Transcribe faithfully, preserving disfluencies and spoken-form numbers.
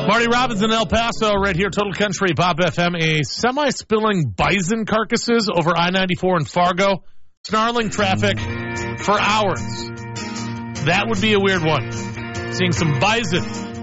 Marty Robbins in El Paso, right here, Total Country, Pop F M. A semi-spilling bison carcasses over I ninety-four in Fargo, snarling traffic for hours. That would be a weird one. Seeing some bison